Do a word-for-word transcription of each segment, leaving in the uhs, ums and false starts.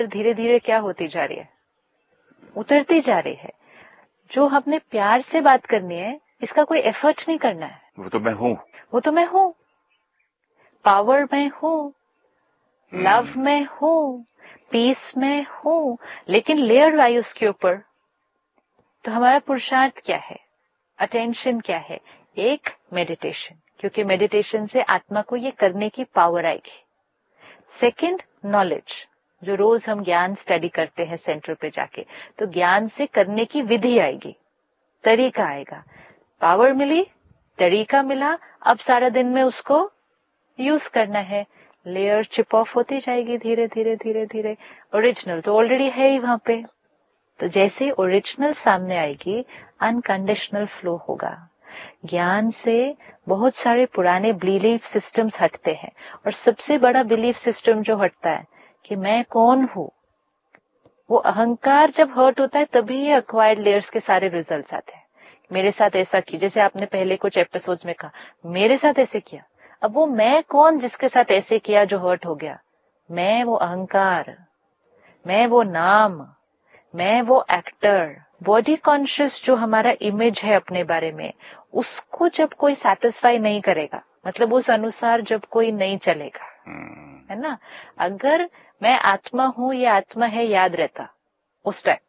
धीरे धीरे क्या होती जा रही है, उतरती जा रही है। जो हमने प्यार से बात करनी है, इसका कोई एफर्ट नहीं करना है। वो तो मैं हूँ, वो तो मैं हूँ, पावर में हूँ, लव में हूँ, पीस में हूँ, लेकिन लेयर वाइज के ऊपर तो हमारा पुरुषार्थ क्या है, अटेंशन क्या है? एक मेडिटेशन, क्योंकि मेडिटेशन से आत्मा को ये करने की पावर आएगी। सेकंड, नॉलेज, जो रोज हम ज्ञान स्टडी करते हैं सेंटर पे जाके, तो ज्ञान से करने की विधि आएगी, तरीका आएगा। पावर मिली, तरीका मिला, अब सारा दिन में उसको यूज करना है। लेयर चिप ऑफ होती जाएगी धीरे धीरे धीरे धीरे। ओरिजिनल तो ऑलरेडी है ही वहां पे, तो जैसे ओरिजिनल सामने आएगी, अनकंडीशनल फ्लो होगा। ज्ञान से बहुत सारे पुराने बिलीफ सिस्टम्स हटते हैं, और सबसे बड़ा बिलीफ सिस्टम जो हटता है कि मैं कौन हूं, वो अहंकार जब हर्ट होता है तभी ये अक्वायर्ड लेयर्स के सारे रिजल्ट्स आते हैं। मेरे साथ ऐसा किया, जैसे आपने पहले कुछ एपिसोड्स में कहा, मेरे साथ ऐसे किया। अब वो मैं कौन जिसके साथ ऐसे किया जो हर्ट हो गया? मैं वो अहंकार, मैं वो नाम, मैं वो एक्टर। बॉडी कॉन्शियस जो हमारा इमेज है अपने बारे में, उसको जब कोई सेटिस्फाई नहीं करेगा, मतलब उस अनुसार जब कोई नहीं चलेगा, है ना। अगर मैं आत्मा हूं, ये आत्मा है, याद रहता उस टाइम,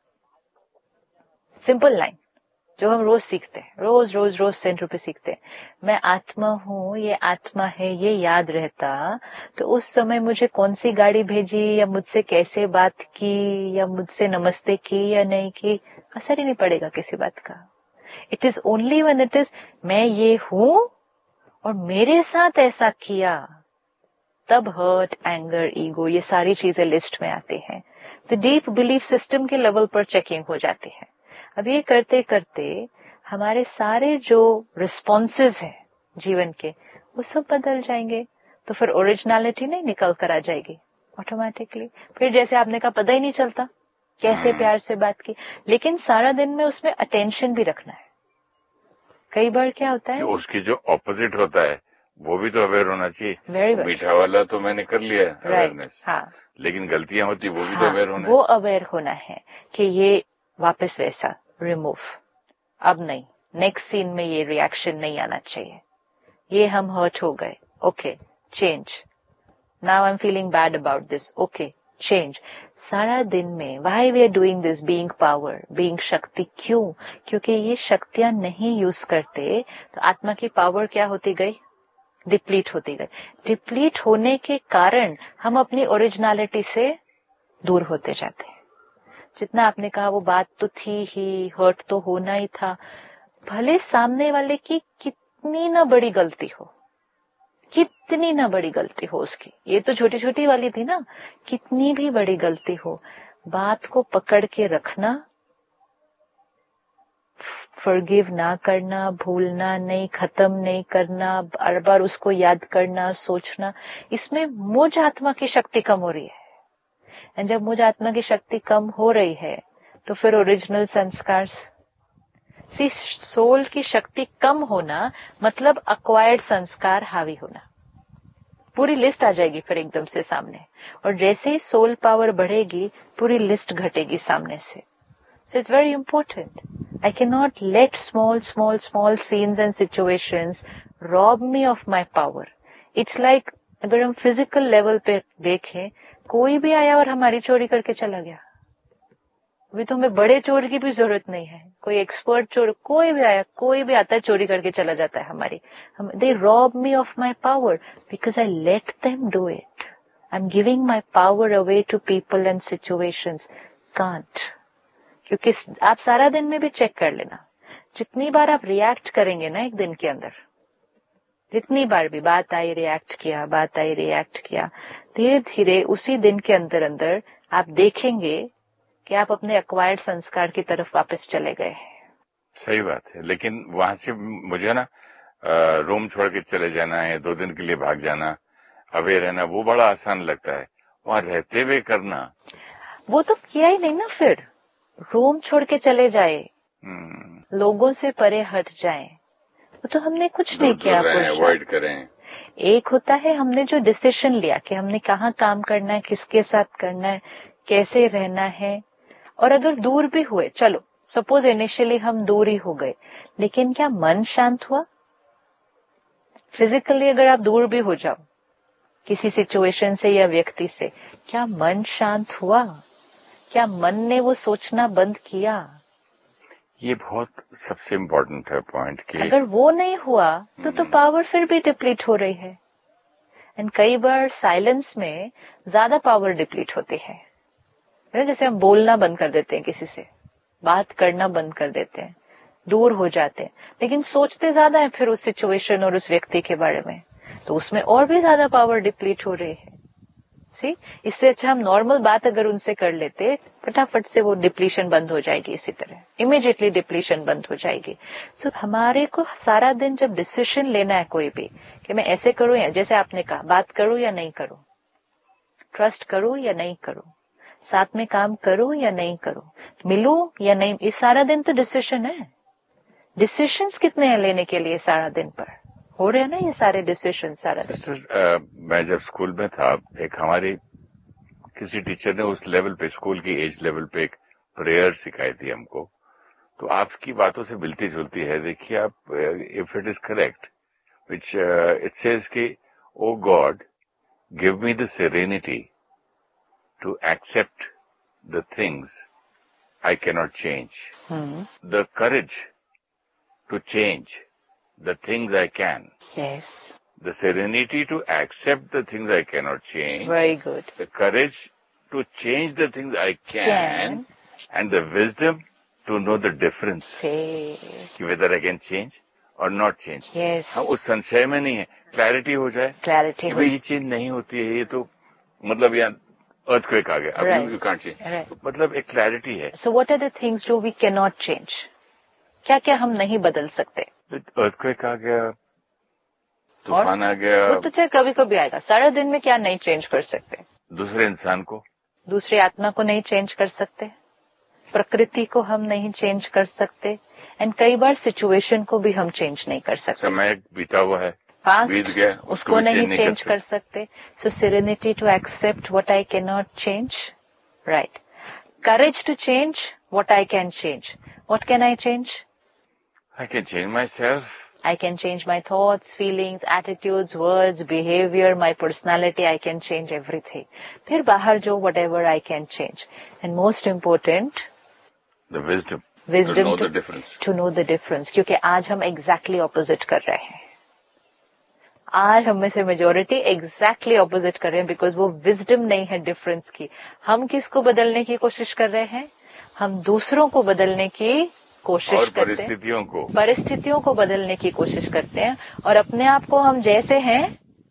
सिंपल लाइन जो हम रोज सीखते हैं, रोज रोज रोज सेंटर पे सीखते हैं, मैं आत्मा हूं, ये आत्मा है, ये याद रहता, तो उस समय मुझे कौन सी गाड़ी भेजी, या मुझसे कैसे बात की, या मुझसे नमस्ते की या नहीं की, असर ही नहीं पड़ेगा किसी बात का। It is only when it is मैं ये हूं और मेरे साथ ऐसा किया, तब हर्ट, एंगर, ईगो, ये सारी चीजें लिस्ट में आती हैं। तो डीप बिलीफ सिस्टम के लेवल पर चेकिंग हो जाती है। अब ये करते करते हमारे सारे जो रिस्पॉन्सेज हैं जीवन के, वो सब बदल जाएंगे। तो फिर ओरिजिनलिटी नहीं निकल कर आ जाएगी ऑटोमेटिकली। फिर जैसे आपने कहा, पता ही नहीं चलता कैसे प्यार से बात की, लेकिन सारा दिन में उसमें अटेंशन भी रखना है। कई बार क्या होता है, उसकी जो ऑपोजिट होता है वो भी तो अवेयर होना चाहिए। वेरी मीठा वाला तो मैंने कर लिया अवेयरनेस, हाँ, लेकिन गलतियां होती वो भी हाँ, तो अवेयर होना वो अवेयर होना है कि ये वापस वैसा रिमूव, अब नहीं, नेक्स्ट सीन में ये रिएक्शन नहीं आना चाहिए, ये हम हर्ट हो गए, okay change, now I am feeling bad about this, okay change. सारा दिन में why we are doing this, being power, being शक्ति, क्यों? क्योंकि ये शक्तियां नहीं यूज करते तो आत्मा की पावर क्या होती गई, डिप्लीट होती गई। डिप्लीट होने के कारण हम अपनी ओरिजिनलिटी से दूर होते जाते हैं। जितना आपने कहा वो बात तो थी ही, हर्ट तो होना ही था, भले सामने वाले की कितनी ना बड़ी गलती हो, कितनी ना बड़ी गलती हो उसकी, ये तो छोटी छोटी वाली थी ना, कितनी भी बड़ी गलती हो, बात को पकड़ के रखना, फॉरगिव ना करना, भूलना नहीं, खत्म नहीं करना, बार बार उसको याद करना, सोचना, इसमें मुझ आत्मा की शक्ति कम हो रही है। और जब मुझ आत्मा की शक्ति कम हो रही है तो फिर ओरिजिनल संस्कार, सी सोल की शक्ति कम होना मतलब अक्वायर्ड संस्कार हावी होना, पूरी लिस्ट आ जाएगी फिर एकदम से सामने। और जैसे ही सोल पावर बढ़ेगी, पूरी लिस्ट घटेगी सामने से। So it's very important. I cannot let small, small, small scenes and situations rob me of my power. It's like अगर हम फिजिकल लेवल पे देखें, कोई भी आया और हमारी चोरी करके चला गया, अभी तो हमें बड़े चोर की भी जरूरत नहीं है, कोई एक्सपर्ट चोर, कोई भी आया, कोई भी आता है चोरी करके चला जाता है हमारी, हम they rob me of my power because I let them do it. I'm giving my power away to people and situations. Can't. क्योंकि आप सारा दिन में भी चेक कर लेना, जितनी बार आप रिएक्ट करेंगे ना एक दिन के अंदर, जितनी बार भी बात आई रिएक्ट किया, बात आई रिएक्ट किया, धीरे धीरे उसी दिन के अंदर अंदर आप देखेंगे कि आप अपने एक्वायर्ड संस्कार की तरफ वापस चले गए। सही बात है, लेकिन वहां से मुझे ना रूम छोड़ के चले जाना है, दो दिन के लिए भाग जाना, अवेयर रहना, वो बड़ा आसान लगता है। वहां रहते हुए करना, वो तो किया ही नहीं ना। फिर रूम छोड़ के चले जाए, लोगों से परे हट जाएं, वो तो हमने कुछ नहीं किया। अवॉइड करें। एक होता है हमने जो डिसीजन लिया कि हमने कहाँ काम करना है, किसके साथ करना है, कैसे रहना है। और अगर दूर भी हुए, चलो सपोज इनिशियली हम दूर ही हो गए, लेकिन क्या मन शांत हुआ? फिजिकली अगर आप दूर भी हो जाओ किसी सिचुएशन से या व्यक्ति से, क्या मन शांत हुआ? क्या मन ने वो सोचना बंद किया? ये बहुत सबसे इम्पोर्टेंट है पॉइंट कि अगर वो नहीं हुआ तो तो पावर फिर भी डिप्लीट हो रही है। एंड कई बार साइलेंस में ज्यादा पावर डिप्लीट होती है। जैसे हम बोलना बंद कर देते हैं, किसी से बात करना बंद कर देते हैं, दूर हो जाते हैं, लेकिन सोचते ज्यादा है फिर उस सिचुएशन और उस व्यक्ति के बारे में, तो उसमें और भी ज्यादा पावर डिप्लीट हो रही है। सी, इससे अच्छा हम नॉर्मल बात अगर उनसे कर लेते, फटाफट से वो डिप्लीशन बंद हो जाएगी। इसी तरह इमीडिएटली डिप्लीशन बंद हो जाएगी। सो so, हमारे को सारा दिन जब डिसीजन लेना है कोई भी, कि मैं ऐसे करूं या जैसे आपने कहा, बात करूं या नहीं करूं, ट्रस्ट करूं या नहीं करूं, साथ में काम करूं या नहीं करूं, मिलूं या नहीं, ये सारा दिन तो डिसीजन है। डिसीजंस कितने हैं लेने के लिए सारा दिन पर? हो रहे हैं ना ये सारे डिसीजन सारा दिन। सिस्टर, मैं जब स्कूल में था, एक हमारी किसी टीचर ने उस लेवल पे, स्कूल की एज लेवल पे, एक प्रेयर सिखाई थी हमको, तो आपकी बातों से मिलती जुलती है। देखिए आप, if it is correct, which it says कि ओ God give me the serenity to accept the things I can not change, the courage to change the things I can. Yes. The serenity to accept the things I cannot change. Very good. The courage to change the things I can. Can. And the wisdom to know the difference. Say. Whether I can change or not change. Yes. हम उस संशय में नहीं है, clarity हो जाए, clarity हो, ये चीज नहीं होती है, ये तो मतलब यहाँ earthquake आ गया, right. अब you can't change. Right. मतलब एक क्लैरिटी है। So what are the things do we cannot change? क्या क्या हम नहीं बदल सकते? अर्थक्वेक आ गया, तूफान आ गया, वो तो चाहे कभी कभी आएगा। सारा दिन में क्या नहीं चेंज कर सकते? दूसरे इंसान को, दूसरी आत्मा को नहीं चेंज कर सकते, प्रकृति को हम नहीं चेंज कर सकते, एंड कई बार सिचुएशन को भी हम चेंज नहीं कर सकते। समय बीता हुआ है, बीत गया, उसको नहीं चेंज कर सकते। सो serenity to accept what I can not change, right. Courage to change what I can change. What can I change? I can change myself. I can change my thoughts, feelings, attitudes, words, behavior, my personality. I can change everything. फिर बाहर जो whatever I can change. And most important, the wisdom. Wisdom to know to, the difference. To know the difference. क्योंकि आज हम exactly opposite कर रहे हैं। आज हम में से मेजोरिटी एग्जैक्टली ऑपोजिट कर रहे हैं, बिकॉज वो विजडम नहीं है डिफरेंस की। हम किसको बदलने की कोशिश कर रहे हैं? हम दूसरों को बदलने की कोशिश और करते हैं, परिस्थितियों को परिस्थितियों को बदलने की कोशिश करते हैं, और अपने आप को हम जैसे हैं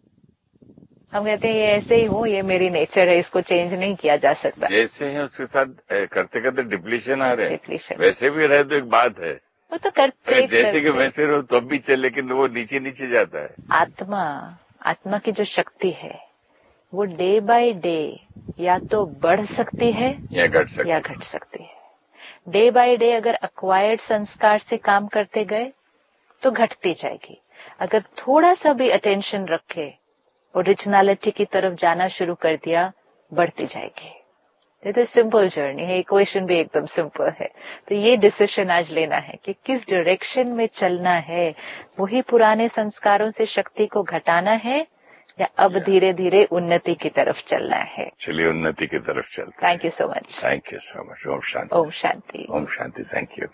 हम कहते हैं ये ऐसे ही हूँ, ये मेरी नेचर है, इसको चेंज नहीं किया जा सकता। जैसे हैं उसके साथ करते करते डिप्लीशन आ रहे हैं। डिप्लीशन वैसे भी रहे तो एक बात है, वो तो करते जैसे कि वैसे रहो तो अब भी चले, लेकिन वो नीचे नीचे जाता है। आत्मा आत्मा की जो शक्ति है वो डे बाय डे या तो बढ़ सकती है या घट सकती या घट सकती है। डे बाय डे अगर अक्वायर्ड संस्कार से काम करते गए तो घटती जाएगी। अगर थोड़ा सा भी अटेंशन रखे, ओरिजिनलिटी की तरफ जाना शुरू कर दिया, बढ़ती जाएगी। ये तो सिंपल जर्नी है, इक्वेशन भी एकदम सिंपल है। तो ये डिसीजन आज लेना है कि किस डायरेक्शन में चलना है। वही पुराने संस्कारों से शक्ति को घटाना है या अब धीरे धीरे उन्नति की तरफ चलना है? चलिए उन्नति की तरफ चलते। Thank you so much. Thank you so much. Om Shanti. Om Shanti. Om Shanti. Thank you.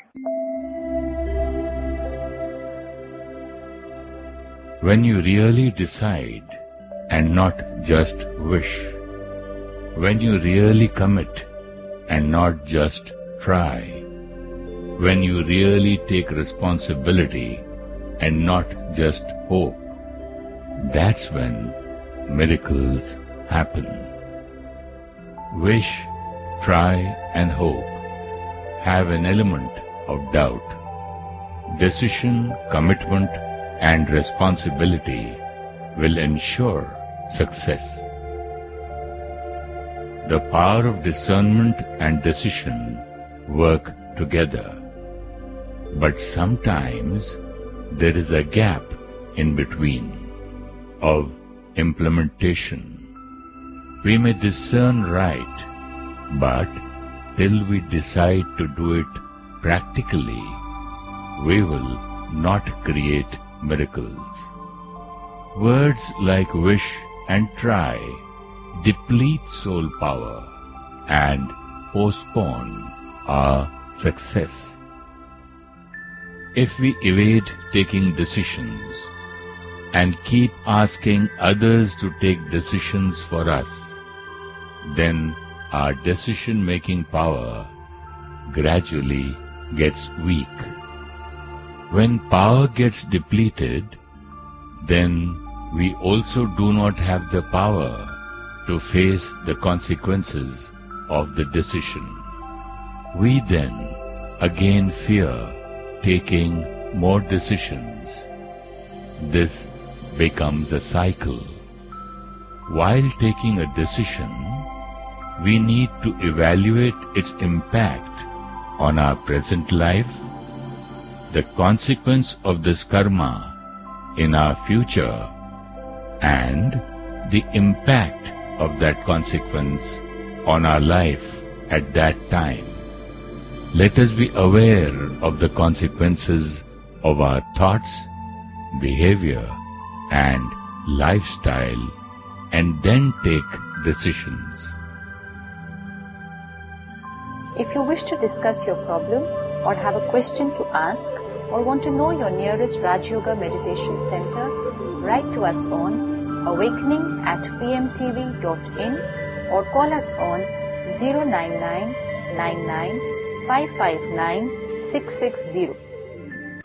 When you really decide and not just wish, when you really commit and not just try, when you really take responsibility and not just hope, that's when miracles happen. Wish, try and hope have an element of doubt. Decision, commitment and responsibility will ensure success. The power of discernment and decision work together, but sometimes there is a gap in between of implementation. We may discern right But till we decide to do it practically, we will not create miracles. Words like wish and try deplete soul power and postpone our success. If we evade taking decisions and keep asking others to take decisions for us, then our decision-making power gradually gets weak. When power gets depleted, then we also do not have the power to face the consequences of the decision. We then again fear taking more decisions. This becomes a cycle. While taking a decision, we need to evaluate its impact on our present life, the consequence of this karma in our future, and the impact of that consequence on our life at that time. Let us be aware of the consequences of our thoughts, behavior, and lifestyle, and then take decisions. If you wish to discuss your problem or have a question to ask or want to know your nearest Raj Yoga Meditation Center, write to us on awakening at p m t v dot in or call us on zero nine nine nine nine five five nine six six zero.